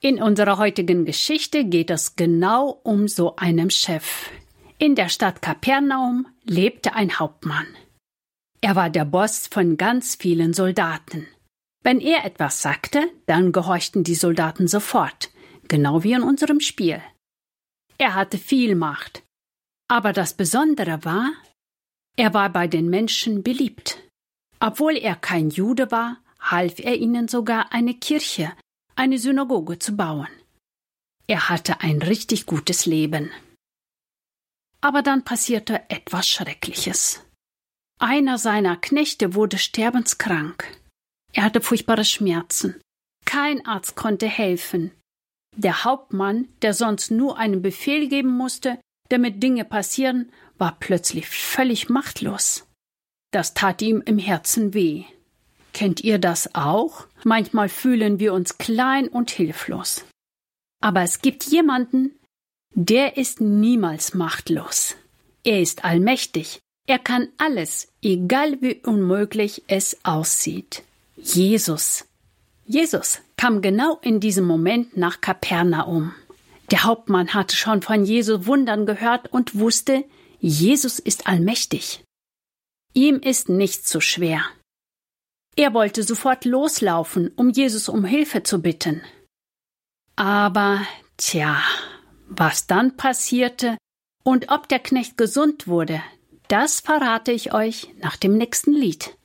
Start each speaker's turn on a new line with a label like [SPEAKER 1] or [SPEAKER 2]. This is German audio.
[SPEAKER 1] In unserer heutigen Geschichte geht es genau um so einen Chef. In der Stadt Kapernaum lebte ein Hauptmann. Er war der Boss von ganz vielen Soldaten. Wenn er etwas sagte, dann gehorchten die Soldaten sofort, genau wie in unserem Spiel. Er hatte viel Macht. Aber das Besondere war, er war bei den Menschen beliebt. Obwohl er kein Jude war, half er ihnen sogar eine Kirche, eine Synagoge zu bauen. Er hatte ein richtig gutes Leben. Aber dann passierte etwas Schreckliches. Einer seiner Knechte wurde sterbenskrank. Er hatte furchtbare Schmerzen. Kein Arzt konnte helfen. Der Hauptmann, der sonst nur einen Befehl geben musste, damit Dinge passieren, war plötzlich völlig machtlos. Das tat ihm im Herzen weh. Kennt ihr das auch? Manchmal fühlen wir uns klein und hilflos. Aber es gibt jemanden, der ist niemals machtlos. Er ist allmächtig. Er kann alles, egal wie unmöglich es aussieht. Jesus. Jesus kam genau in diesem Moment nach Kapernaum. Der Hauptmann hatte schon von Jesu Wundern gehört und wusste, Jesus ist allmächtig. Ihm ist nichts zu schwer. Er wollte sofort loslaufen, um Jesus um Hilfe zu bitten. Aber, was dann passierte und ob der Knecht gesund wurde, das verrate ich euch nach dem nächsten Lied.